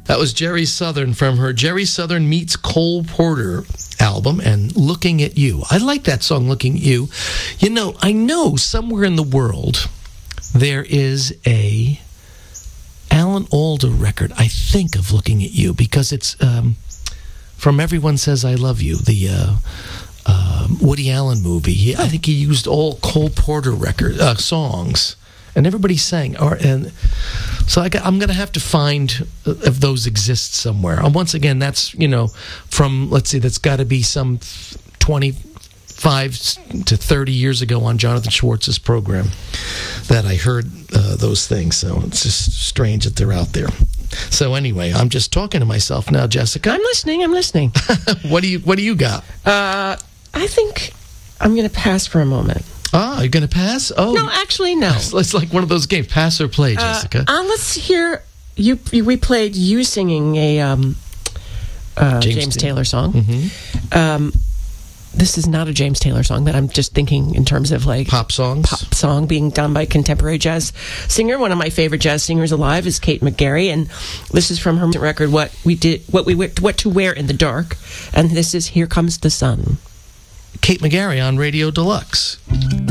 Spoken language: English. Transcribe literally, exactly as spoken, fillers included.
That was Jerry Southern from her Jerry Southern Meets Cole Porter album, and Looking at You. I like that song, Looking at You. You know, I know somewhere in the world there is a Alan Alda record, I think, of Looking at You, because it's um, from Everyone Says I Love You, the uh, uh, Woody Allen movie. He, I think he used all Cole Porter record uh, songs, and everybody sang. Or, and so I got, I'm going to have to find if those exist somewhere. And once again, that's, you know, from, let's see, that's got to be some twenty-five to thirty years ago on Jonathan Schwartz's program that I heard uh, those things. So it's just strange that they're out there. So anyway, I'm just talking to myself now, Jessica. I'm listening. I'm listening. What do you What do you got? Uh, I think I'm going to pass for a moment. Ah, you're going to pass? Oh, no, actually, no. It's, it's like one of those games. Pass or play, Jessica. Uh, uh, let's hear you. you we played you singing a um, uh, James, James Taylor song. Mm-hmm. Um, this is not a James Taylor song, but I'm just thinking in terms of like pop songs. Pop song being done by contemporary jazz singer. One of my favorite jazz singers alive is Kate McGarry, and this is from her record "What We Did, What We What to Wear in the Dark," and this is "Here Comes the Sun." Kate McGarry on Radio Deluxe.